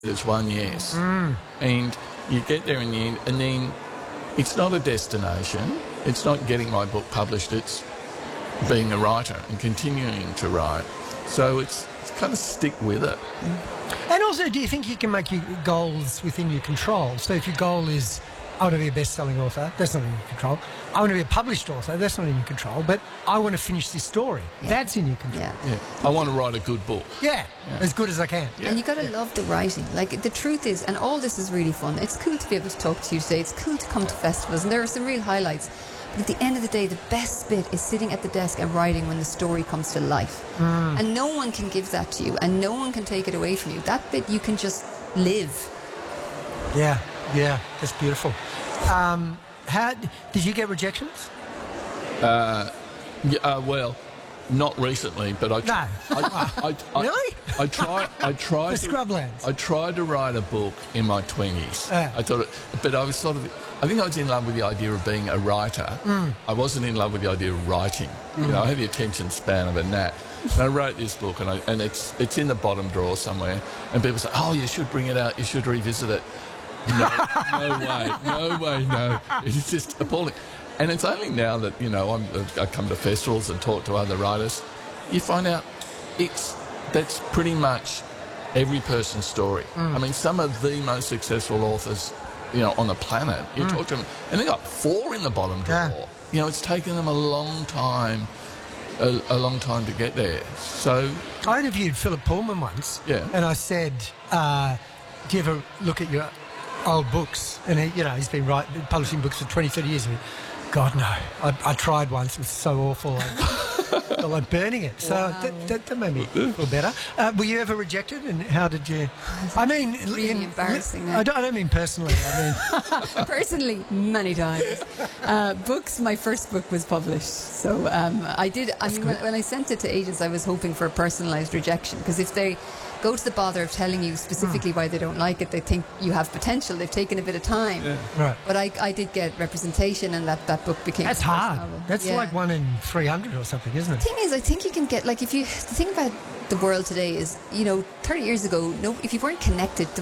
there's one yes. And you get there in the end, and then it's not a destination. It's not getting my book published. It's being a writer and continuing to write. So it's kind of stick with it. And also, do you think you can make your goals within your control? So if your goal is, I want to be a best-selling author, that's not in your control. I want to be a published author, that's not in your control. But I want to finish this story, that's in your control. Yeah. I want to write a good book. Yeah, as good as I can. And you got to love the writing. Like, the truth is, and all this is really fun. It's cool to be able to talk to you today. It's cool to come to festivals, and there are some real highlights. But at the end of the day, the best bit is sitting at the desk and writing when the story comes to life. And no one can give that to you, and no one can take it away from you. That bit you can just live. Yeah, that's beautiful. How did you get rejections? Well, not recently, but Really? I tried The to, Scrublands. I tried to write a book in my 20s. I thought, but I was I think I was in love with the idea of being a writer. I wasn't in love with the idea of writing. You know, I had the attention span of a gnat. And I wrote this book, and it's in the bottom drawer somewhere. And people say, "Oh, you should bring it out. You should revisit it." No way. It's just appalling. And it's only now that, you know, I come to festivals and talk to other writers, you find out that's pretty much every person's story. I mean, some of the most successful authors, you know, on the planet, you talk to them, and they got 4 in the bottom drawer. Yeah. You know, it's taken them a long time to get there. So I interviewed Philip Pullman once, Yeah. and I said, do you ever look at your old books? And he's been publishing books for 20, 30 years. And God, no. I tried once. It was so awful. I felt like burning it. So that made me feel better. Were you ever rejected? And how did you... I mean... Really embarrassing. I don't mean personally. I mean... Personally, many times. Books, my first book was published. So I did... when I sent it to agents, I was hoping for a personalised rejection. Because if they go to the bother of telling you specifically why they don't like it, they think you have potential. They've taken a bit of time. Yeah. Right. But I did get representation, and that book became... That's the first hard. novel. That's like 1 in 300 or something, isn't it? The thing is, I think you can get, like, the thing about the world today is, 30 years ago, if you weren't connected,